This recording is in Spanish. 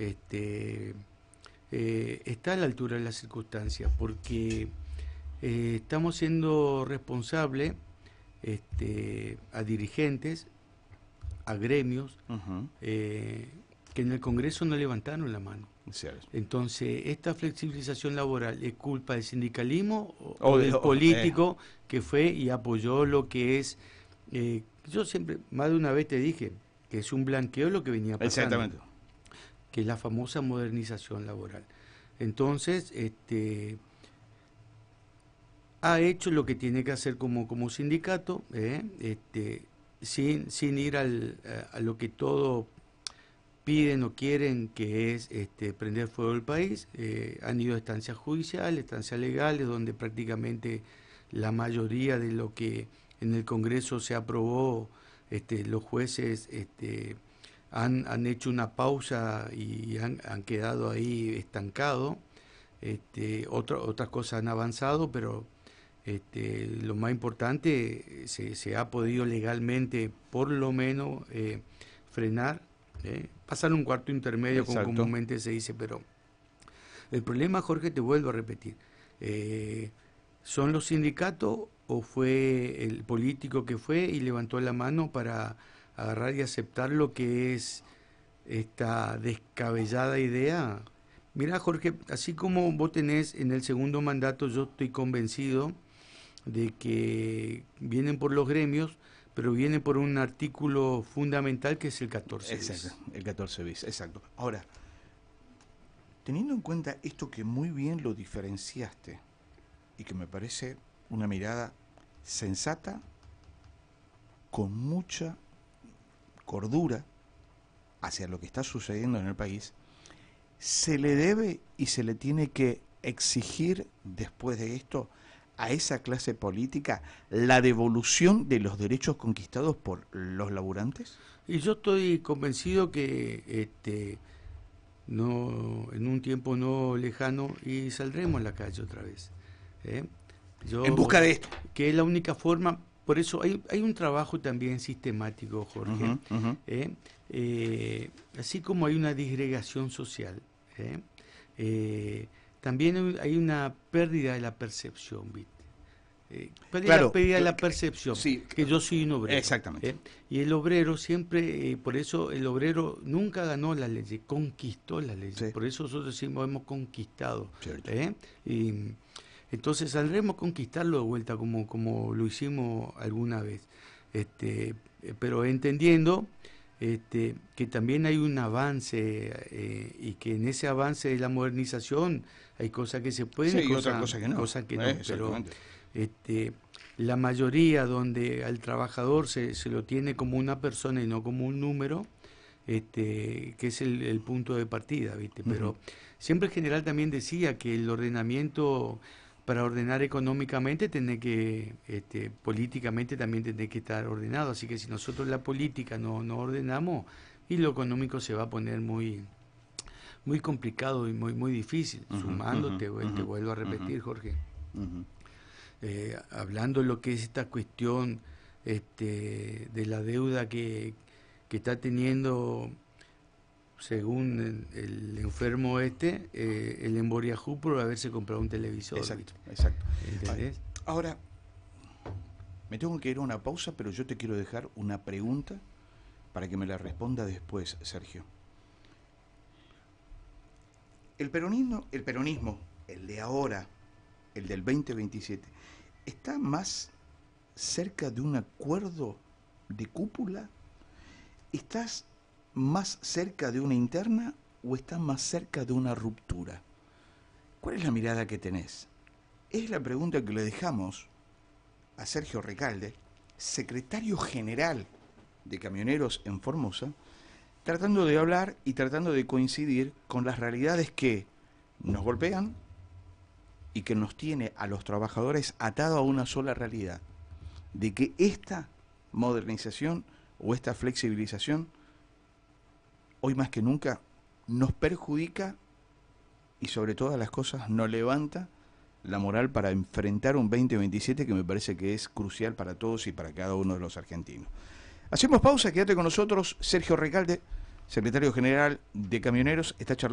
está a la altura de las circunstancias, porque estamos siendo responsables a dirigentes, a gremios, que en el Congreso no levantaron la mano. Cierto. Entonces, ¿esta flexibilización laboral es culpa del sindicalismo o del político que fue y apoyó lo que es... yo siempre, más de una vez te dije que es un blanqueo lo que venía pasando. Exactamente. Que es la famosa modernización laboral. Entonces, ha hecho lo que tiene que hacer como sindicato, sin ir a lo que todos piden o quieren, que es prender fuego el país. Han ido a instancias judiciales, instancias legales, donde prácticamente la mayoría de lo que en el Congreso se aprobó, los jueces han hecho una pausa y han quedado ahí estancados. Otras cosas han avanzado, pero lo más importante, se ha podido legalmente por lo menos frenar, pasar un cuarto intermedio, como comúnmente se dice. Pero el problema, Jorge, te vuelvo a repetir, ¿son los sindicatos o fue el político que fue y levantó la mano para agarrar y aceptar lo que es esta descabellada idea? Mira, Jorge, así como vos tenés en el segundo mandato, yo estoy convencido de que vienen por los gremios, pero vienen por un artículo fundamental que es el 14 bis. Exacto, el 14 bis, exacto. Ahora, teniendo en cuenta esto que muy bien lo diferenciaste y que me parece una mirada sensata, con mucha cordura hacia lo que está sucediendo en el país, se le debe y se le tiene que exigir después de esto a esa clase política la devolución de los derechos conquistados por los laburantes? Y yo estoy convencido que no, en un tiempo no lejano, y saldremos a la calle otra vez. En busca de esto. Que es la única forma. Por eso hay un trabajo también sistemático, Jorge. Así como hay una disgregación social, también hay una pérdida de la percepción, ¿viste? Pérdida de la percepción, sí, que yo soy un obrero. Exactamente. Y el obrero siempre, por eso el obrero nunca ganó las leyes, conquistó las leyes. Sí. Por eso nosotros decimos hemos conquistado. Y entonces saldremos a conquistarlo de vuelta como lo hicimos alguna vez. Pero entendiendo que también hay un avance y que en ese avance de la modernización hay cosas que se pueden y otras cosas que no. Pero la mayoría donde al trabajador se lo tiene como una persona y no como un número, que es el punto de partida, ¿viste? Pero siempre el general también decía que el ordenamiento, para ordenar económicamente, políticamente también tiene que estar ordenado. Así que si nosotros la política no ordenamos, y lo económico se va a poner muy complicado y muy difícil. Te vuelvo a repetir, Jorge. Hablando de lo que es esta cuestión de la deuda que está teniendo, según el enfermo el Emboriajú, por haberse comprado un televisor. Exacto. ¿Entendés? Ahora, me tengo que ir a una pausa, pero yo te quiero dejar una pregunta para que me la responda después, Sergio. El peronismo, el de ahora, el del 2027, ¿está más cerca de un acuerdo de cúpula? ¿Estás más cerca de una interna o estás más cerca de una ruptura? ¿Cuál es la mirada que tenés? Es la pregunta que le dejamos a Sergio Recalde, secretario general de Camioneros en Formosa, tratando de hablar y tratando de coincidir con las realidades que nos golpean y que nos tiene a los trabajadores atado a una sola realidad, de que esta modernización o esta flexibilización hoy más que nunca nos perjudica y sobre todas las cosas nos levanta la moral para enfrentar un 2027 que me parece que es crucial para todos y para cada uno de los argentinos. Hacemos pausa, quédate con nosotros, Sergio Recalde, secretario general de Camioneros, está charlando